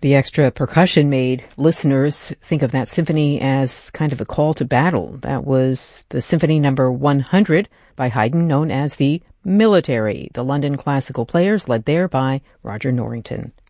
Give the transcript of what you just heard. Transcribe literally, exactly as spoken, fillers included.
The extra percussion made listeners think of that symphony as kind of a call to battle. That was the Symphony Number one hundred by Haydn, known as the Military. The London Classical Players, led there by Roger Norrington.